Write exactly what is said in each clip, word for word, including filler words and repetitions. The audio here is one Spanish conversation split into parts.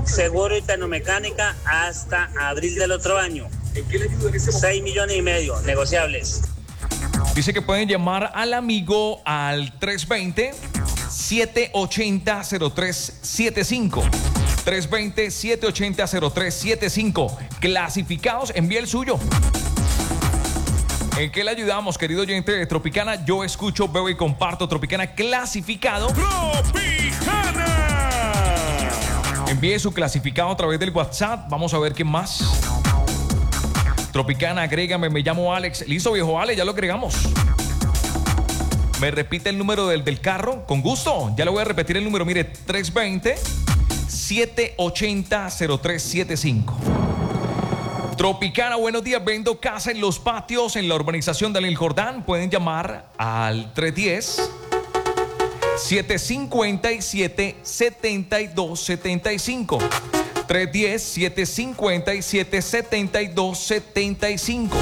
Seguro y tecnomecánica hasta abril del otro año. seis millones y medio, negociables. Dice que pueden llamar al amigo al tres dos cero, siete ocho cero, cero tres siete cinco. tres dos cero, siete ocho cero, cero tres siete cinco. Clasificados, envíe el suyo. ¿En qué le ayudamos, querido oyente de Tropicana? Yo escucho, veo y comparto Tropicana clasificado. ¡Tropicana! Envíe su clasificado a través del WhatsApp. Vamos a ver qué más. Tropicana, agrégame, me llamo Alex. Listo, viejo Alex, ya lo agregamos. ¿Me repite el número del, del carro? Con gusto, ya le voy a repetir el número. Mire, tres dos cero, siete ocho cero, cero tres siete cinco. Tropicana, buenos días. Vendo casa en los patios en la urbanización de El Jordán. Pueden llamar al tres uno cero, siete cinco siete, siete dos siete cinco. tres uno cero, siete cinco siete, siete dos siete cinco.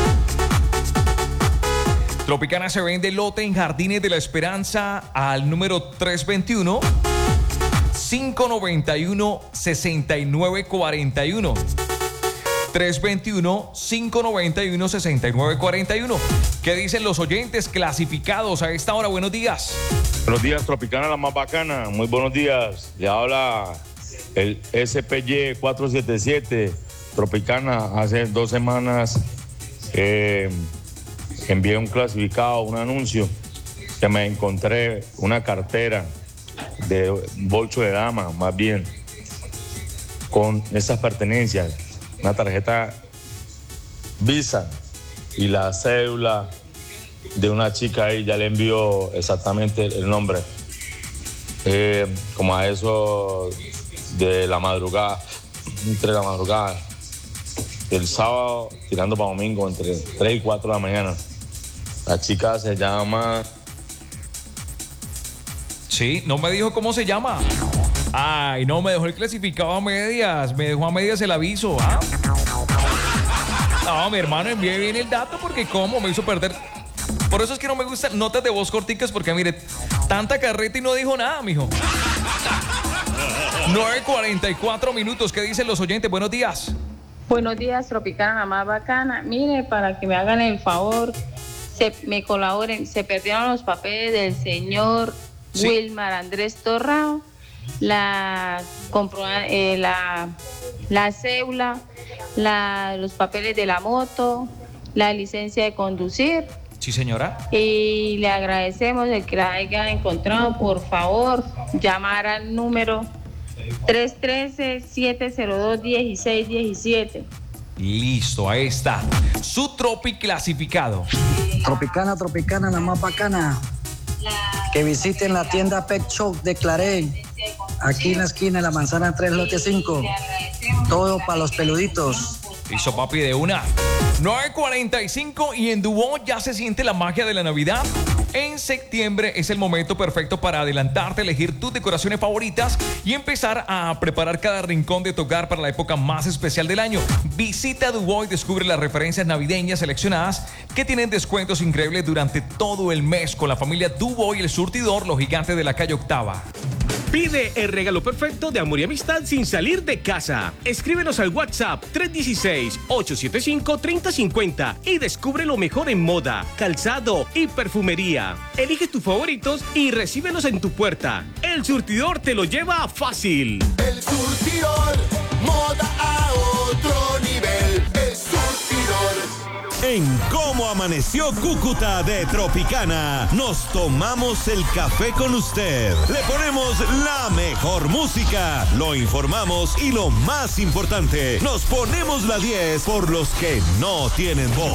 Tropicana se vende lote en Jardines de la Esperanza al número tres dos uno, cinco nueve uno, seis nueve cuatro uno. tres dos uno, cinco nueve uno, seis nueve cuatro uno. ¿Qué dicen los oyentes clasificados a esta hora? Buenos días. Buenos días, Tropicana, la más bacana. Muy buenos días. Le habla el S P Y cuatro siete siete. Tropicana, hace dos semanas eh, envié un clasificado, un anuncio, que me encontré una cartera de bolso de dama, más bien, con esas pertenencias. Una tarjeta Visa y la cédula de una chica ahí, ya le envió exactamente el nombre. Eh, como a eso de la madrugada, entre la madrugada, el sábado tirando para domingo, entre tres y cuatro de la mañana. La chica se llama... Sí, no me dijo cómo se llama. Ay, no, me dejó el clasificado a medias. Me dejó a medias el aviso. ¿Ah? No, mi hermano, envíe bien el dato porque cómo me hizo perder. Por eso es que no me gustan notas de voz corticas porque, mire, tanta carreta y no dijo nada, mijo. nueve cuarenta y cuatro minutos. ¿Qué dicen los oyentes? Buenos días. Buenos días, Tropicana, la más bacana. Mire, para que me hagan el favor, se, me colaboren. Se perdieron los papeles del señor sí. Wilmar Andrés Torrao. La, eh, la, la cédula, la, los papeles de la moto, la licencia de conducir. Sí, señora. Y le agradecemos el que la haya encontrado. Por favor, llamar al número tres uno tres, siete cero dos, uno seis uno siete. Listo, ahí está. Su Tropi clasificado. Tropicana, Tropicana, la más bacana. Que visiten la tienda Pet Shop de Clarey. Aquí en la esquina de la manzana tres, lote cinco. Todo para los peluditos. Listo, papi, de una. nueve cuarenta y cinco y en Dubó ya se siente la magia de la Navidad. En septiembre es el momento perfecto para adelantarte, elegir tus decoraciones favoritas y empezar a preparar cada rincón de tu hogar para la época más especial del año. Visita Dubó y descubre las referencias navideñas seleccionadas que tienen descuentos increíbles durante todo el mes con la familia Dubó y el surtidor, los gigantes de la calle Octava. Pide el regalo perfecto de amor y amistad sin salir de casa. Escríbenos al WhatsApp tres uno seis, ocho siete cinco, tres cero cinco cero y descubre lo mejor en moda, calzado y perfumería. Elige tus favoritos y recíbelos en tu puerta. El surtidor te lo lleva fácil. El surtidor, moda a otro nivel. El surtidor. En Cómo Amaneció Cúcuta de Tropicana, nos tomamos el café con usted. Le ponemos la mejor música, lo informamos y lo más importante, nos ponemos la diez por los que no tienen voz.